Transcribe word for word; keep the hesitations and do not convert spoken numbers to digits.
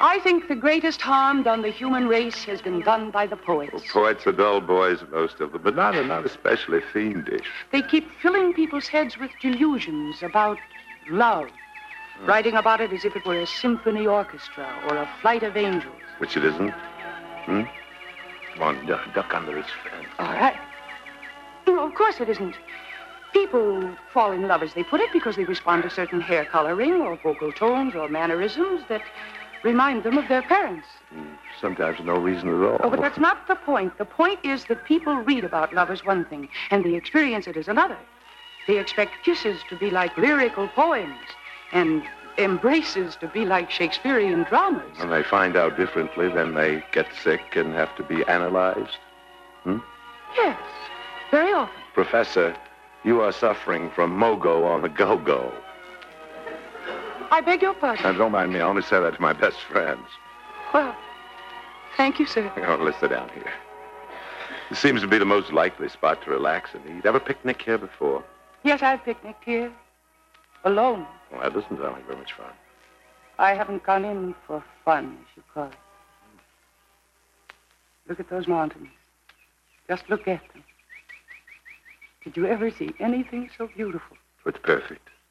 I think the greatest harm done the human race has been done by the poets. Well, poets are dull boys, most of them, but not, not especially fiendish. They keep filling people's heads with delusions about love, hmm. writing about it as if it were a symphony orchestra or a flight of angels. Which it isn't. Hmm? Come on, duck, duck under his fence. All right. No, of course it isn't. People fall in love, as they put it, because they respond to certain hair coloring or vocal tones or mannerisms that remind them of their parents. Mm, sometimes no reason at all. Oh, but that's not the point. The point is that people read about love as one thing, and they experience it as another. They expect kisses to be like lyrical poems, and embraces to be like Shakespearean dramas. When they find out differently, then they get sick and have to be analyzed. Hmm? Yes, very often. Professor, you are suffering from mogo on the go-go. I beg your pardon. Now, don't mind me. I only say that to my best friends. Well, thank you, sir. Oh, let's sit down here. This seems to be the most likely spot to relax and eat. Ever picnic here before? Yes, I've picnicked here. Alone. Well, that doesn't sound like very much fun. I haven't gone in for fun, as you call it. Look at those mountains. Just look at them. Did you ever see anything so beautiful? It's perfect.